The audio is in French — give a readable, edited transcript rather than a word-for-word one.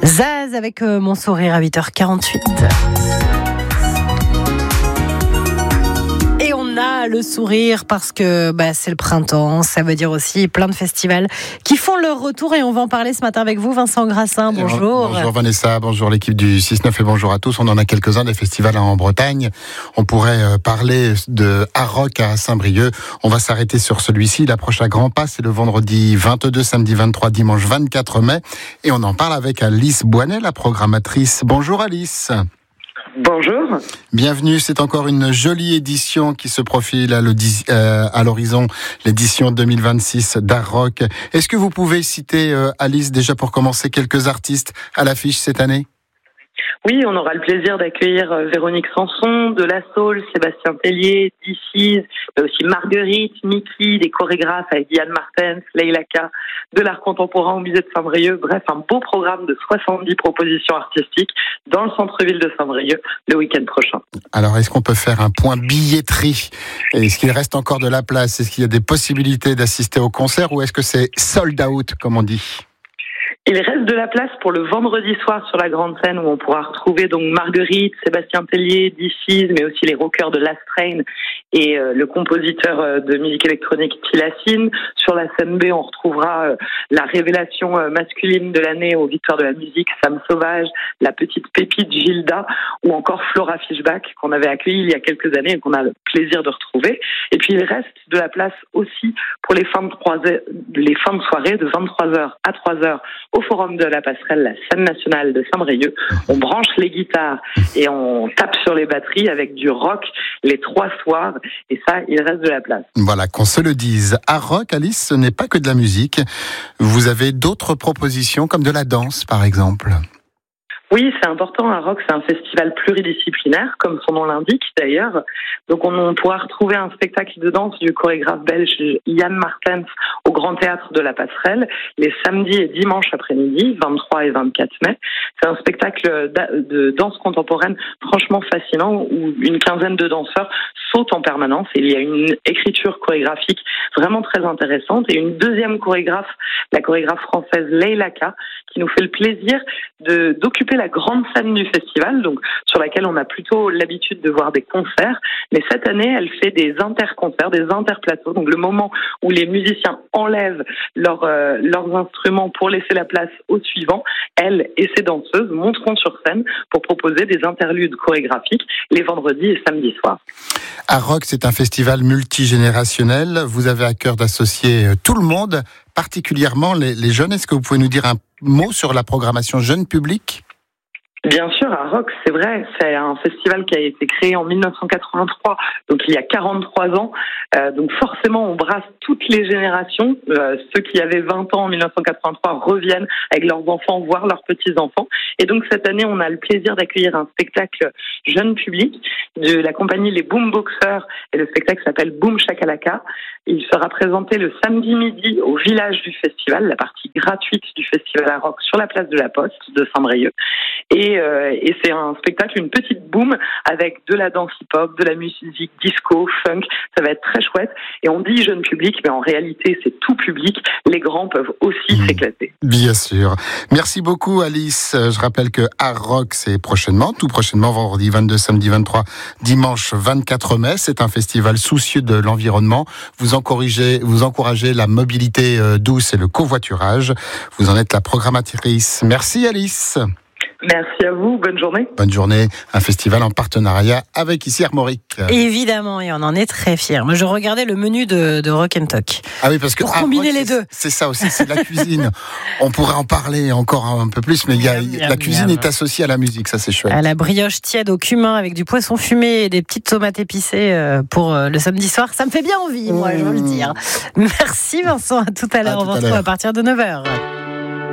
Zaz avec Mon sourire à 8h48. Et on a le sourire parce que c'est le printemps. Ça veut dire aussi plein de festivals qui font leur retour et on va en parler ce matin avec vous, Vincent Grassin. Bonjour. Bonjour Vanessa, bonjour l'équipe du 6-9 et bonjour à tous. On en a quelques-uns des festivals en Bretagne. On pourrait parler de Arrock à Saint-Brieuc. On va s'arrêter sur celui-ci. Il approche à grands pas. C'est le vendredi 22, samedi 23, dimanche 24 mai. Et on en parle avec Alice Boinet, la programmatrice. Bonjour Alice. Bonjour. Bienvenue, c'est encore une jolie édition qui se profile à l'horizon, l'édition 2026 d'Arrock. Est-ce que vous pouvez citer, Alice, déjà pour commencer, quelques artistes à l'affiche cette année ? Oui, on aura le plaisir d'accueillir Véronique Sanson, De La Soul, Sébastien Tellier, DC's, mais aussi Marguerite, Mickey, des chorégraphes avec Yann Martens, Leila K, de l'art contemporain au musée de Saint-Brieuc. Bref, un beau programme de 70 propositions artistiques dans le centre-ville de Saint-Brieuc le week-end prochain. Alors, est-ce qu'on peut faire un point billetterie ? Est-ce qu'il reste encore de la place ? Est-ce qu'il y a des possibilités d'assister au concert ou est-ce que c'est sold out, comme on dit ? Il reste de la place pour le vendredi soir sur la grande scène où on pourra retrouver donc Marguerite, Sébastien Tellier, DC's, mais aussi les rockers de Last Train et le compositeur de musique électronique Tilassine. Sur la scène B, on retrouvera la révélation masculine de l'année aux Victoires de la musique, Sam Sauvage, la petite pépite Gilda ou encore Flora Fischbach qu'on avait accueillie il y a quelques années et qu'on a le plaisir de retrouver. Et puis il reste de la place aussi pour les fins de soirée de 23h à 3h au Forum de la Passerelle, la scène nationale de Saint-Brieuc. On branche les guitares et on tape sur les batteries avec du rock les 3 soirs. Et ça, il reste de la place. Voilà, qu'on se le dise. Arrock, Alice, ce n'est pas que de la musique. Vous avez d'autres propositions, comme de la danse, par exemple. Oui, c'est important. Arrock, c'est un festival pluridisciplinaire, comme son nom l'indique d'ailleurs. Donc on pourra retrouver un spectacle de danse du chorégraphe belge Yann Martens au Grand Théâtre de la Passerelle les samedis et dimanches après-midi, 23 et 24 mai. C'est un spectacle de danse contemporaine franchement fascinant où une quinzaine de danseurs sautent en permanence et il y a une écriture chorégraphique vraiment très intéressante et une deuxième chorégraphe, la chorégraphe française Leila K, qui nous fait le plaisir d'occuper la grande scène du festival, donc sur laquelle on a plutôt l'habitude de voir des concerts. Mais cette année, elle fait des interconcerts, des interplateaux. Donc le moment où les musiciens enlèvent leurs instruments pour laisser la place au suivant, elle et ses danseuses monteront sur scène pour proposer des interludes chorégraphiques les vendredis et samedis soirs. Arrock, c'est un festival multigénérationnel. Vous avez à cœur d'associer tout le monde, particulièrement les jeunes. Est-ce que vous pouvez nous dire un mot sur la programmation jeune public ? Bien sûr, Arrock, c'est vrai, c'est un festival qui a été créé en 1983, donc il y a 43 ans. Donc forcément, on brasse toutes les générations. Ceux qui avaient 20 ans en 1983 reviennent avec leurs enfants voir leurs petits-enfants. Et donc cette année, on a le plaisir d'accueillir un spectacle jeune public de la compagnie Les Boomboxers et le spectacle s'appelle Boom Shakalaka. Il sera présenté le samedi midi au village du festival, la partie gratuite du festival Arrock sur la place de la Poste de Saint-Brieuc. Et c'est un spectacle, une petite boom avec de la danse hip-hop, de la musique disco, funk. Ça va être très chouette. Et on dit jeune public, mais en réalité, c'est tout public. Les grands peuvent aussi s'éclater. Bien sûr. Merci beaucoup, Alice. Je rappelle que Arrock, c'est tout prochainement, vendredi 22, samedi 23, dimanche 24 mai. C'est un festival soucieux de l'environnement. Vous encouragez la mobilité douce et le covoiturage. Vous en êtes la programmatrice. Merci, Alice. Merci à vous, bonne journée. Bonne journée, un festival en partenariat avec ici Armorique. Évidemment, et on en est très fiers. Moi, je regardais le menu de Rock and Talk. Ah oui, parce que pour combiner les deux. C'est ça aussi, c'est la cuisine. On pourrait en parler encore un peu plus, mais la cuisine est associée à la musique, ça c'est chouette. À la brioche tiède au cumin avec du poisson fumé et des petites tomates épicées pour le samedi soir. Ça me fait bien envie, moi, je veux le dire. Merci Vincent, à tout à l'heure. On vous retrouve à partir de 9h.